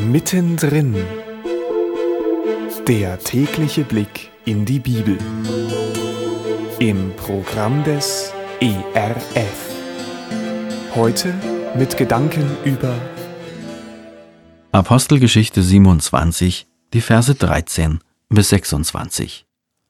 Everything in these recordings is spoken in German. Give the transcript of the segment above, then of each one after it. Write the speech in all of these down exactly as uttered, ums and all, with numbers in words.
Mittendrin. Der tägliche Blick in die Bibel. Im Programm des E R F. Heute mit Gedanken über Apostelgeschichte siebenundzwanzig, die Verse dreizehn bis sechsundzwanzig.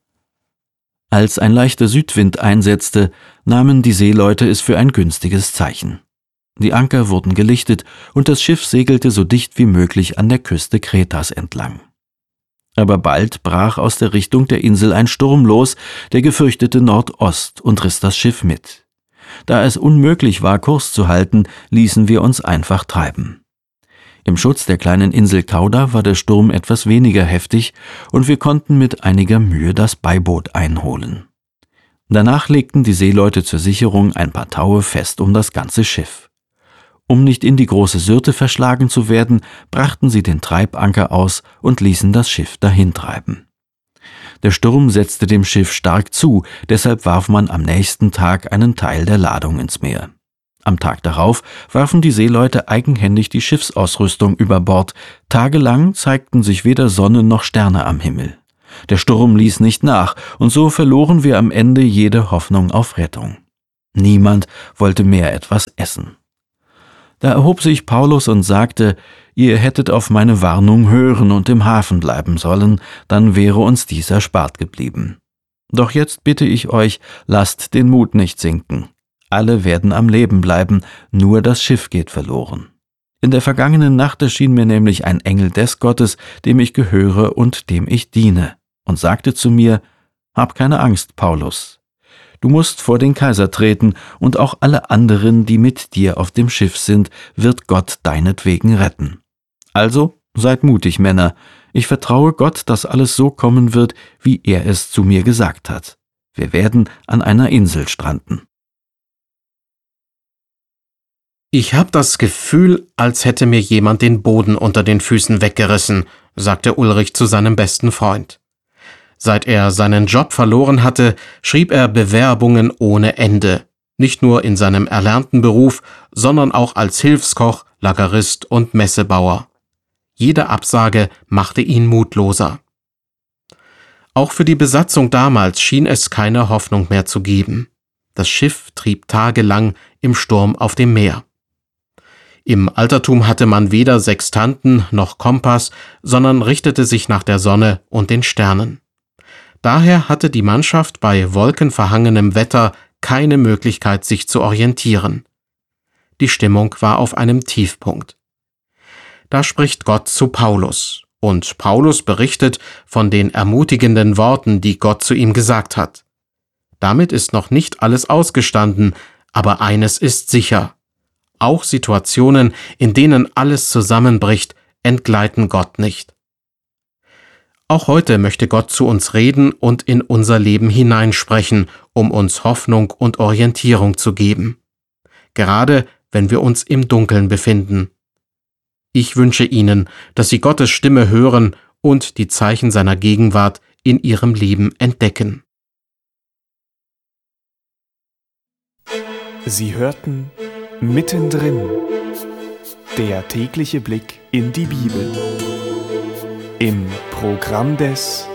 Als ein leichter Südwind einsetzte, nahmen die Seeleute es für ein günstiges Zeichen. Die Anker wurden gelichtet und das Schiff segelte so dicht wie möglich an der Küste Kretas entlang. Aber bald brach aus der Richtung der Insel ein Sturm los, der gefürchtete Nordost, und riss das Schiff mit. Da es unmöglich war, Kurs zu halten, ließen wir uns einfach treiben. Im Schutz der kleinen Insel Cauda war der Sturm etwas weniger heftig und wir konnten mit einiger Mühe das Beiboot einholen. Danach legten die Seeleute zur Sicherung ein paar Taue fest um das ganze Schiff. Um nicht in die große Syrte verschlagen zu werden, brachten sie den Treibanker aus und ließen das Schiff dahintreiben. Der Sturm setzte dem Schiff stark zu, deshalb warf man am nächsten Tag einen Teil der Ladung ins Meer. Am Tag darauf warfen die Seeleute eigenhändig die Schiffsausrüstung über Bord. Tagelang zeigten sich weder Sonne noch Sterne am Himmel. Der Sturm ließ nicht nach, und so verloren wir am Ende jede Hoffnung auf Rettung. Niemand wollte mehr etwas essen. Da erhob sich Paulus und sagte, ihr hättet auf meine Warnung hören und im Hafen bleiben sollen, dann wäre uns dies erspart geblieben. Doch jetzt bitte ich euch, lasst den Mut nicht sinken. Alle werden am Leben bleiben, nur das Schiff geht verloren. In der vergangenen Nacht erschien mir nämlich ein Engel des Gottes, dem ich gehöre und dem ich diene, und sagte zu mir, hab keine Angst, Paulus. Du musst vor den Kaiser treten, und auch alle anderen, die mit dir auf dem Schiff sind, wird Gott deinetwegen retten. Also seid mutig, Männer. Ich vertraue Gott, dass alles so kommen wird, wie er es zu mir gesagt hat. Wir werden an einer Insel stranden. Ich habe das Gefühl, als hätte mir jemand den Boden unter den Füßen weggerissen, sagte Ulrich zu seinem besten Freund. Seit er seinen Job verloren hatte, schrieb er Bewerbungen ohne Ende, nicht nur in seinem erlernten Beruf, sondern auch als Hilfskoch, Lagerist und Messebauer. Jede Absage machte ihn mutloser. Auch für die Besatzung damals schien es keine Hoffnung mehr zu geben. Das Schiff trieb tagelang im Sturm auf dem Meer. Im Altertum hatte man weder Sextanten noch Kompass, sondern richtete sich nach der Sonne und den Sternen. Daher hatte die Mannschaft bei wolkenverhangenem Wetter keine Möglichkeit, sich zu orientieren. Die Stimmung war auf einem Tiefpunkt. Da spricht Gott zu Paulus, und Paulus berichtet von den ermutigenden Worten, die Gott zu ihm gesagt hat. Damit ist noch nicht alles ausgestanden, aber eines ist sicher. Auch Situationen, in denen alles zusammenbricht, entgleiten Gott nicht. Auch heute möchte Gott zu uns reden und in unser Leben hineinsprechen, um uns Hoffnung und Orientierung zu geben. Gerade wenn wir uns im Dunkeln befinden. Ich wünsche Ihnen, dass Sie Gottes Stimme hören und die Zeichen seiner Gegenwart in Ihrem Leben entdecken. Sie hörten Mittendrin. Der tägliche Blick in die Bibel. Im Programm des